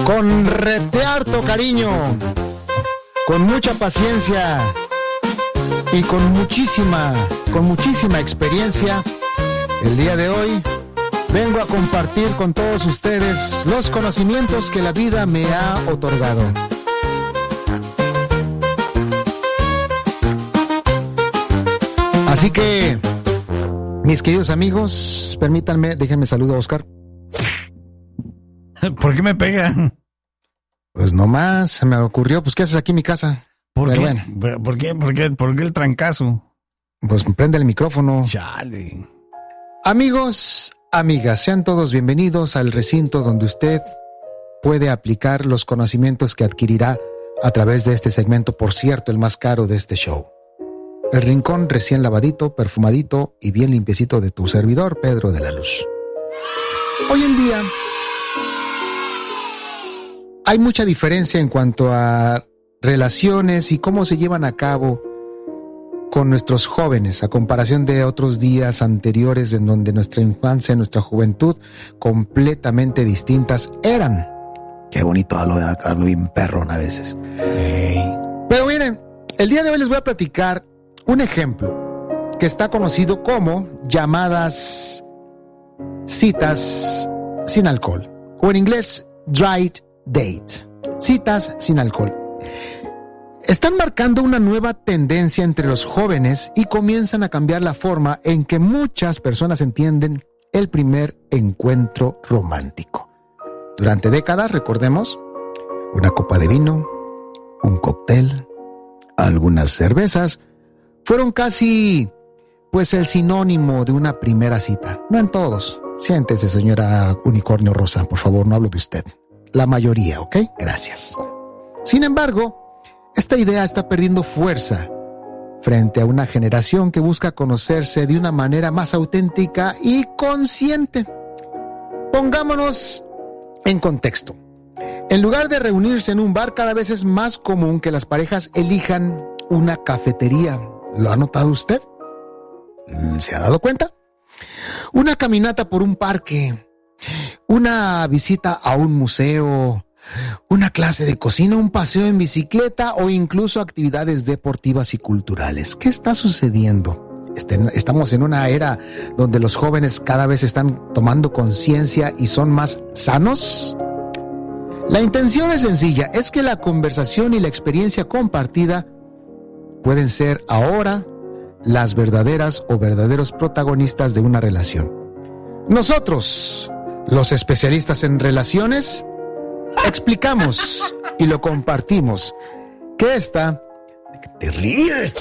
Con harto cariño, con mucha paciencia y con muchísima experiencia, el día de hoy vengo a compartir con todos ustedes los conocimientos que la vida me ha otorgado. Así que, mis queridos amigos, permítanme, déjenme saludar a Oscar. ¿Por qué me pegan? Pues nomás, se me ocurrió, pues ¿qué haces aquí en mi casa? ¿Por qué? Bueno. ¿Por qué el trancazo? Pues prende el micrófono. Chale. Amigos, amigas, sean todos bienvenidos al recinto donde usted puede aplicar los conocimientos que adquirirá a través de este segmento, por cierto, el más caro de este show. El rincón recién lavadito, perfumadito y bien limpiecito de tu servidor, Pedro de la Luz. Hoy en día hay mucha diferencia en cuanto a relaciones y cómo se llevan a cabo con nuestros jóvenes, a comparación de otros días anteriores en donde nuestra infancia, nuestra juventud, completamente distintas eran. Qué bonito hablo bien perrón a veces. Hey. Pero miren, el día de hoy les voy a platicar un ejemplo que está conocido como llamadas citas sin alcohol, o en inglés, dried date, citas sin alcohol. Están marcando una nueva tendencia entre los jóvenes y comienzan a cambiar la forma en que muchas personas entienden el primer encuentro romántico. Durante décadas, recordemos, una copa de vino, un cóctel, algunas cervezas, fueron casi, pues, el sinónimo de una primera cita. No en todos. Siéntese, señora Unicornio Rosa, por favor, no hablo de usted. La mayoría, ¿ok? Gracias. Sin embargo, esta idea está perdiendo fuerza frente a una generación que busca conocerse de una manera más auténtica y consciente. Pongámonos en contexto. En lugar de reunirse en un bar, cada vez es más común que las parejas elijan una cafetería. ¿Lo ha notado usted? ¿Se ha dado cuenta? Una caminata por un parque, una visita a un museo, una clase de cocina, un paseo en bicicleta o incluso actividades deportivas y culturales. ¿Qué está sucediendo? Estamos en una era donde los jóvenes cada vez están tomando conciencia y son más sanos. La intención es sencilla, es que la conversación y la experiencia compartida pueden ser ahora las verdaderas o verdaderos protagonistas de una relación. Nosotros, los especialistas en relaciones, explicamos y lo compartimos. ¿Qué está? ¿Te ríes?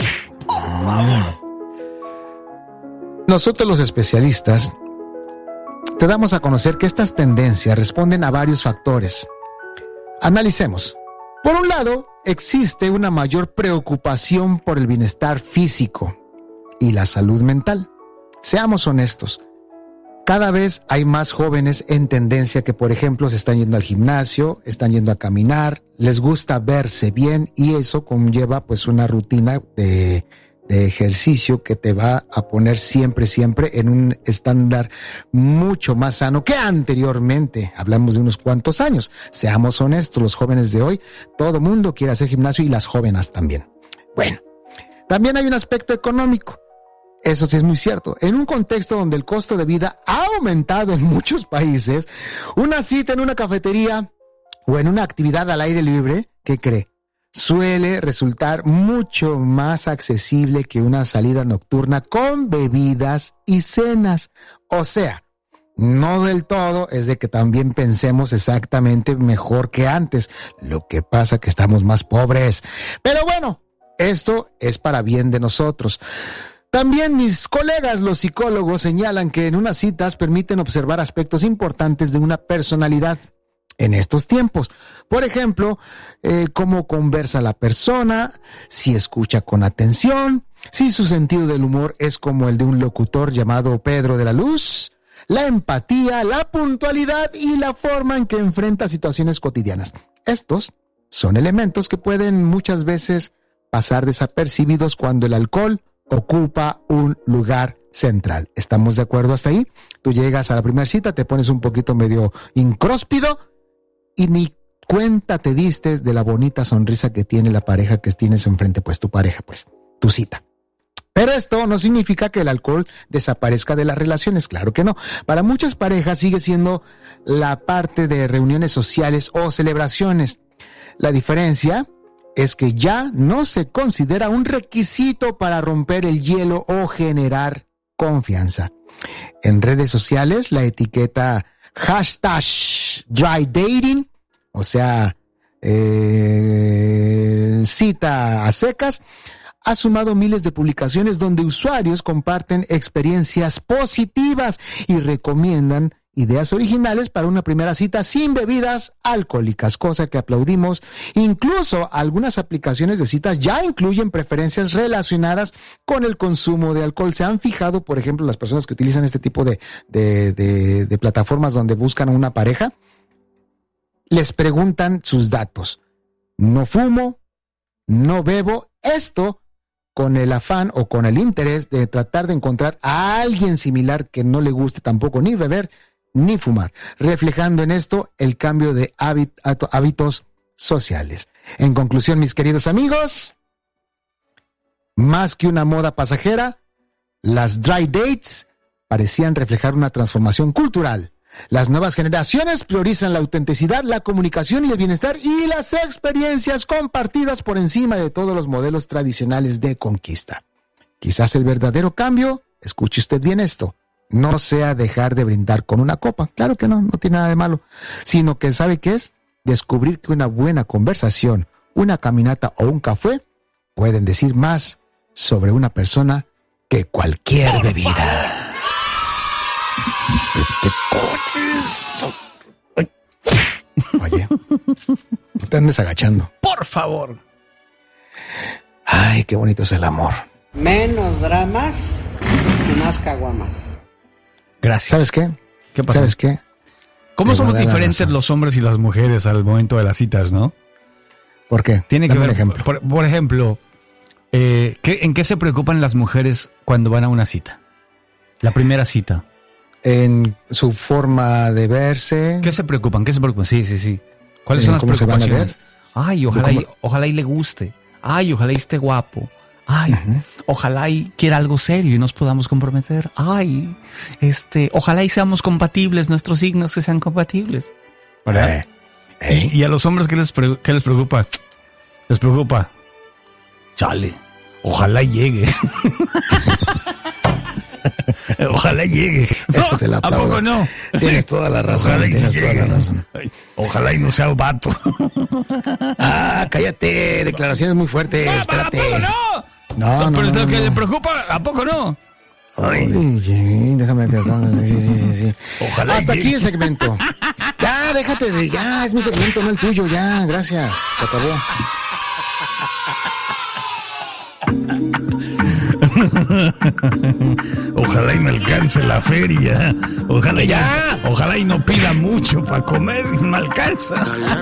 Nosotros, los especialistas, te damos a conocer que estas tendencias responden a varios factores. Analicemos. Por un lado, existe una mayor preocupación por el bienestar físico y la salud mental. Seamos honestos. Cada vez hay más jóvenes en tendencia que, por ejemplo, se están yendo al gimnasio, están yendo a caminar, les gusta verse bien y eso conlleva pues una rutina de ejercicio que te va a poner siempre en un estándar mucho más sano que anteriormente. Hablamos de unos cuantos años. Seamos honestos, los jóvenes de hoy, todo mundo quiere hacer gimnasio y las jóvenes también. Bueno, también hay un aspecto económico. Eso sí es muy cierto. En un contexto donde el costo de vida ha aumentado en muchos países, una cita en una cafetería o en una actividad al aire libre, ¿qué cree? Suele resultar mucho más accesible que una salida nocturna con bebidas y cenas. O sea, no del todo es de que también pensemos exactamente mejor que antes. Lo que pasa es que estamos más pobres. Pero bueno, esto es para bien de nosotros. También mis colegas, los psicólogos, señalan que en unas citas permiten observar aspectos importantes de una personalidad en estos tiempos. Por ejemplo, cómo conversa la persona, si escucha con atención, si su sentido del humor es como el de un locutor llamado Pedro de la Luz, la empatía, la puntualidad y la forma en que enfrenta situaciones cotidianas. Estos son elementos que pueden muchas veces pasar desapercibidos cuando el alcohol ocupa un lugar central. ¿Estamos de acuerdo hasta ahí? Tú llegas a la primera cita, te pones un poquito medio incróspido y ni cuenta te diste de la bonita sonrisa que tiene la pareja que tienes enfrente, pues tu pareja, pues tu cita. Pero esto no significa que el alcohol desaparezca de las relaciones, claro que no. Para muchas parejas sigue siendo la parte de reuniones sociales o celebraciones. La diferencia es que ya no se considera un requisito para romper el hielo o generar confianza. En redes sociales, la etiqueta #DryDating, o sea, cita a secas, ha sumado miles de publicaciones donde usuarios comparten experiencias positivas y recomiendan ideas originales para una primera cita sin bebidas alcohólicas, cosa que aplaudimos. Incluso algunas aplicaciones de citas ya incluyen preferencias relacionadas con el consumo de alcohol. ¿Se han fijado, por ejemplo, las personas que utilizan este tipo de plataformas donde buscan a una pareja? Les preguntan sus datos. No fumo, no bebo. Esto con el afán o con el interés de tratar de encontrar a alguien similar que no le guste tampoco ni beber ni fumar, reflejando en esto el cambio de hábitos sociales. En conclusión, mis queridos amigos, más que una moda pasajera, las dry dates parecían reflejar una transformación cultural. Las nuevas generaciones priorizan la autenticidad, la comunicación y el bienestar y las experiencias compartidas por encima de todos los modelos tradicionales de conquista. Quizás el verdadero cambio, escuche usted bien esto, no sea dejar de brindar con una copa, claro que no tiene nada de malo, sino que ¿sabe qué es? Descubrir que una buena conversación, una caminata o un café pueden decir más sobre una persona que cualquier bebida. Oye, no te andes agachando. Por favor. Ay, qué bonito es el amor. Menos dramas y más caguamas. Gracias. ¿Sabes qué? ¿Qué pasó? ¿Sabes qué? ¿Cómo Te somos voy a dar diferentes razón. los hombres y las mujeres al momento de las citas, no? ¿Por qué? Tiene que Dame ver, un ejemplo. por ejemplo, ¿en qué se preocupan las mujeres cuando van a una cita? La primera cita. En su forma de verse. ¿Qué se preocupan? Sí. ¿Cuáles son las ¿Cómo se van a ver? preocupaciones? Ay, ojalá y le guste. Ay, ojalá y esté guapo. Ay, ojalá y quiera algo serio y nos podamos comprometer. Ay, ojalá y seamos compatibles, nuestros signos que sean compatibles. ¿Verdad? ¿Y a los hombres qué les preocupa? Les preocupa. Chale, ojalá y llegue. Ojalá llegue. Eso te la ¿A aplaudo. poco no? Tienes toda la razón. Ojalá y Tienes sí toda llegue. la razón. Ay, ojalá y no sea vato. Ah, cállate. Declaraciones muy fuertes. Espérate. ¿A poco no? No, Pero es lo que no. le preocupa, ¿a poco no? Ay, sí, déjame ver. Sí. Ojalá Hasta llegue. aquí el segmento. Ya, déjate de. Ya, es mi segmento, no el tuyo. Ya, gracias. Se acabó. Ojalá y me alcance la feria. Ojalá y no pida mucho para comer, me alcanza.